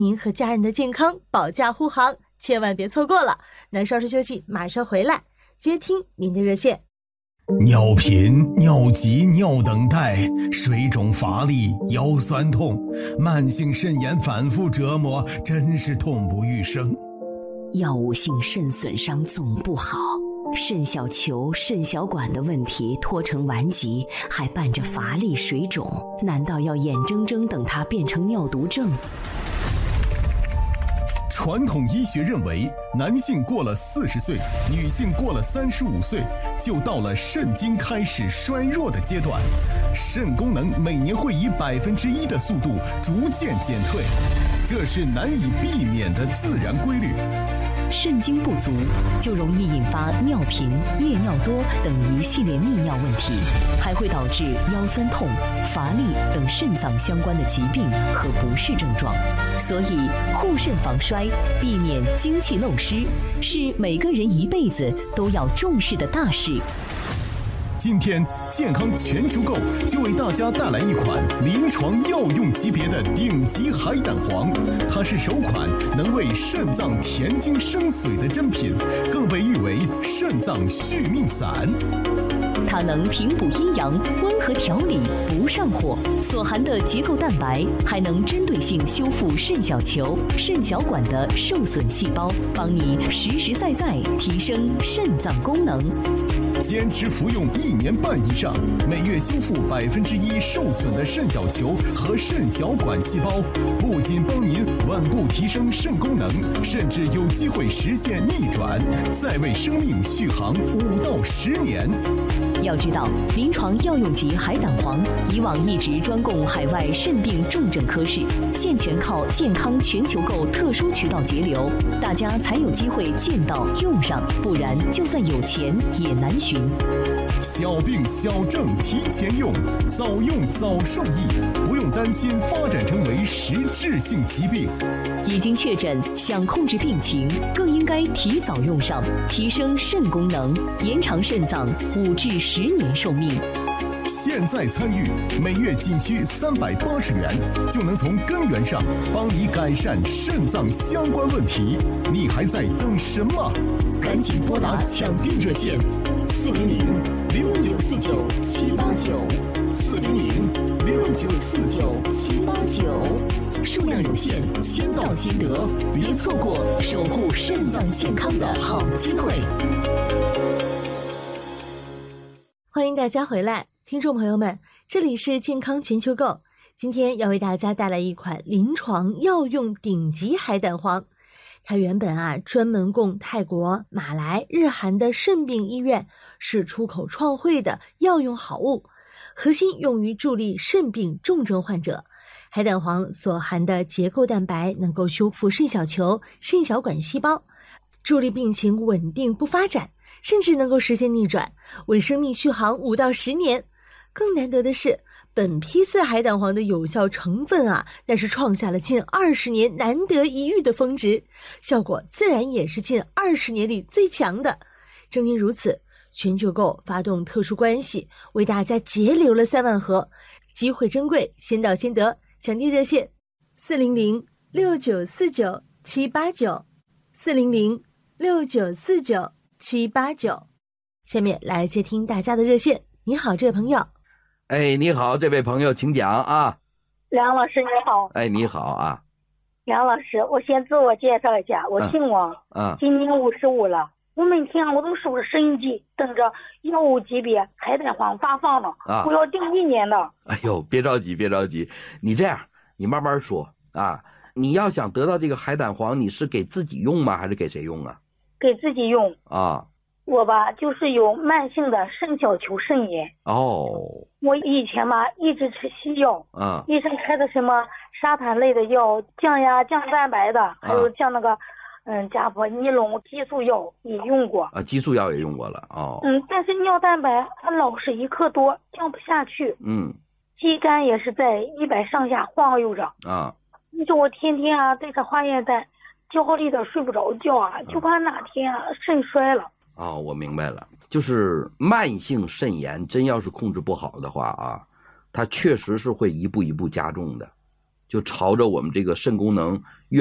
您和家人的健康保驾护航，千万别错过了。那稍事休息，马上回来接听您的热线。 尿频、尿急、尿等待，水肿乏力、腰酸痛，慢性肾炎反复折磨，真是痛不欲生。 药物性肾损伤总不好，肾小球、肾小管的问题拖成顽疾，还伴着乏力、水肿，难道要眼睁睁等它变成尿毒症？ 传统医学认为，男性过了40岁，女性过了35岁，就到了肾精开始衰弱的阶段，肾功能每年会以1%的速度逐渐减退，这是难以避免的自然规律。 肾精不足就容易引发尿频、夜尿多等一系列泌尿问题，还会导致腰酸痛、乏力等肾脏相关的疾病和不适症状。所以护肾防衰，避免精气漏失，是每个人一辈子都要重视的大事。 今天健康全球购就为大家带来一款临床药用级别的顶级海胆黄，它是首款能为肾脏填精生髓的珍品，更被誉为肾脏续命散。 它能平补阴阳、温和调理、不上火，所含的结构蛋白还能针对性修复肾小球、肾小管的受损细胞，帮你实实在在提升肾脏功能。 坚持服用1年半以上，每月修复1%受损的肾小球和肾小管细胞，不仅帮您稳步提升肾功能，甚至有机会实现逆转，再为生命续航5到10年。 要知道，临床药用级海胆黄以往一直专供海外肾病重症科室，现全靠健康全球购特殊渠道节流，大家才有机会见到用上，不然就算有钱也难寻。 小病小症提前用，早用早受益，不用担心发展成为实质性疾病。 已经确诊想控制病情，更应该提早用上，提升肾功能，延长肾脏5至10年寿命。 现在参与，每月仅需380元，就能从根源上帮你改善肾脏相关问题。你还在等什么？赶紧拨打抢订热线400-6949-789，400-6949-789，数量有限，先到先得，别错过守护肾脏健康的好机会。 欢迎大家回来，听众朋友们，这里是健康全球购，今天要为大家带来一款临床药用顶级海胆黄。它原本专门供泰国、马来、日韩的肾病医院，是出口创汇的药用好物，核心用于助力肾病重症患者。海胆黄所含的结构蛋白能够修复肾小球、肾小管细胞，助力病情稳定不发展，甚至能够实现逆转，为生命续航5到10年。更难得的是，本批次海胆黄的有效成分那是创下了近20年难得一遇的峰值，效果自然也是近20年里最强的。正因如此，全球购发动特殊关系，为大家截留了3万盒，机会珍贵，先到先得，抢订热线400-6949-789，400-6949-789。下面来接听大家的热线。你好，这位朋友。 哎，你好，这位朋友，请讲啊。 梁老师你好。 哎，你好啊。 梁老师，我先自我介绍一下，我姓王，今年55了。我每天我都守着收音机，等着药物级别海胆黄发放了，我要订1年的。 哎呦，别着急，别着急，你这样，你慢慢说啊。你要想得到这个海胆黄，你是给自己用吗？还是给谁用啊？ 给自己用啊。 我就是有慢性的肾小球肾炎。我以前一直吃西药，医生开的什么沙盘类的药，降压降蛋白的，还有像那个加婆尼龙激素药也用过激素药也用过了但是尿蛋白它老是1克多，降不下去。肌酐也是在100上下晃悠着你说我天天对着化验单焦虑的睡不着觉就怕哪天肾衰了。 我明白了，就是慢性肾炎真要是控制不好的话它确实是会一步一步加重的， 就朝着我们这个肾功能